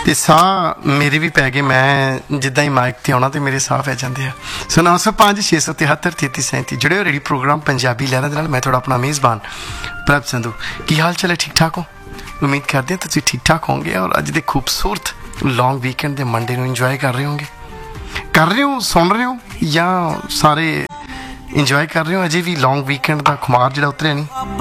ਤੇ ਸਾਹ ਮੇਰੇ ਵੀ ਪੈ ਗਏ। ਮੈਂ ਜਿੱਦਾਂ ਹੀ ਮਾਈਕ ਤੇ ਆਉਣਾ ਤੇ ਮੇਰੇ ਸਾਹ ਪੈ ਜਾਂਦੇ ਆ। ਸੋ 905 673 3337 ਜਿਹੜੇ ਹੋ ਰੇਡੀ ਪ੍ਰੋਗਰਾਮ ਪੰਜਾਬੀ ਲਹਿਰਾਂ ਦੇ ਨਾਲ। ਮੈਂ ਤੁਹਾਡਾ ਆਪਣਾ ਮੇਜ਼ਬਾਨ ਪ੍ਰਭ ਸੰਧੂ। ਕੀ ਹਾਲ ਚਾਲ ਹੈ? ਠੀਕ ਠਾਕ ਹੋ? ਉਮੀਦ ਕਰਦੇ ਹਾਂ ਤੁਸੀਂ ਠੀਕ ਠਾਕ ਹੋਵੋਗੇ ਔਰ ਅੱਜ ਦੇ ਖੂਬਸੂਰਤ ਲੌਂਗ ਵੀਕਐਂਡ ਦੇ ਮੰਡੇ ਨੂੰ ਇੰਜੋਏ ਕਰ ਰਹੇ ਹੋਗੇ। ਕਰ ਰਹੇ ਹੋ, ਸੁਣ ਰਹੇ ਹੋ ਜਾਂ ਸਾਰੇ ਇੰਜੋਏ ਕਰ ਰਹੇ ਹੋ? ਅਜੇ ਵੀ ਲੌਂਗ ਵੀਕਐਂਡ ਦਾ ਖੁਮਾਰ ਜਿਹੜਾ ਉਤਰਿਆ ਨਹੀਂ।